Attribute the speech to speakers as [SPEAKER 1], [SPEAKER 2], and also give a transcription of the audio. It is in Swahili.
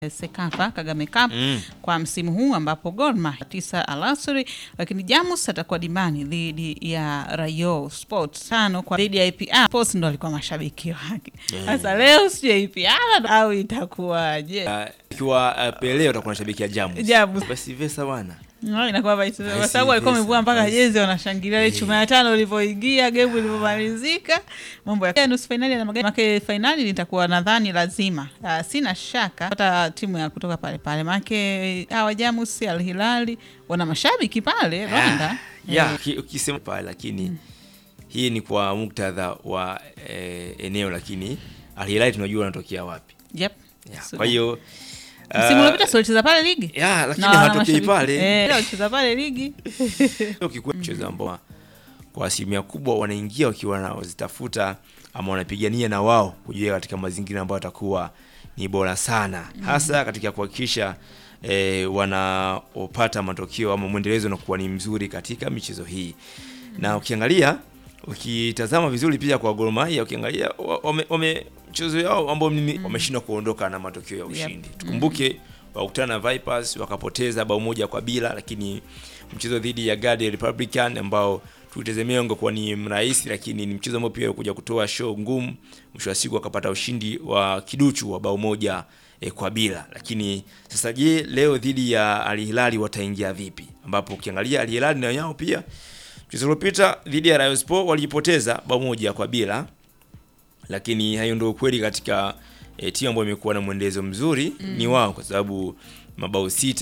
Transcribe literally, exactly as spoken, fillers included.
[SPEAKER 1] Sekafa Kagame Cup
[SPEAKER 2] mm.
[SPEAKER 1] kwa msimu huu ambapo Gor Mahia tisa alasiri, lakini Jamus atakuwa dimani dhidi ya Rayo Sports tano kwa dhidi ya A P R Sports, ndo alikuwa mashabiki wake. Sasa yeah. Leo sio A P R au itakuwaje?
[SPEAKER 2] Uh, ikiwa uh, Peleo utakuwa unashabikia Jamus.
[SPEAKER 1] Jamus.
[SPEAKER 2] Basi vesa bwana.
[SPEAKER 1] No, inakuwa vice versa. Kwa sababu alikuwa amevua mpaka jezi wanashangilia ile chuma ya tano ilipoingia, game ilipomalizika. Mambo ya nusu finali na magari make finali litakuwa nadhani lazima. Uh, sina shaka hata timu ya kutoka pale pale. Make hawa Jamus Al Hilal wana mashabiki pale Rwanda.
[SPEAKER 2] Yeah, yeah. Ukisema pale lakini mm. hii ni kwa muktadha wa eh, eneo, lakini Al Hilal tunajua wanatokea wapi.
[SPEAKER 1] Yep.
[SPEAKER 2] Yeah. Kwa hiyo
[SPEAKER 1] msimu uliopita sio cheza pale ligi.
[SPEAKER 2] Yeah, lakini hatokei pale.
[SPEAKER 1] Eh, leo cheza pale ligi.
[SPEAKER 2] Ukikuwa mchezo ambao kwa asilimia kubwa wanaingia wakiwa nao zitafuta ama wanapigania na wao kujua katika mazingira ambayo atakuwa ni bora sana. Hasa katika kuhakikisha eh, wanapata matokeo ama muendelezo na kuwa ni mzuri katika michezo hii. Na ukiangalia ukitazama vizuri pia kwa Gor Mahia, ukiangalia wame, wame mchezo yao ambao mm. wameshindwa kuondoka na matokeo ya ushindi. Yep. Tukumbuke mm. wakutana na Vipers wakapoteza bao moja kwa bila, lakini mchezo dhidi ya Guard Republican ambao tulitegemea ungekuwa ni mrahisi, lakini ni mchezo ambao pia ulikuja kutoa show ngumu, mwisho wa siku akapata ushindi wa kiduchu wa bao moja e, kwa bila. Lakini sasa je, leo dhidi ya Al Hilal wataingia vipi? Ambapo ukiangalia Al Hilal na yao pia mchezo uliopita dhidi ya Rayo Sports walipoteza bao moja kwa bila. Lakini hayo ndio kweli katika e, timu ambayo imekuwa na mwendelezo mzuri mm. ni wao, kwa sababu mabao sita